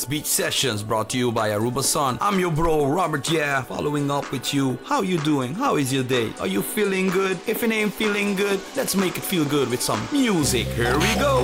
Aruba's Beach Sessions, brought to you by Aruba Sun. I'm your bro, Robert, yeah, following up with you. How you doing? How is your day? Are you feeling good? If it ain't feeling good, let's make it feel good with some music. Here we go.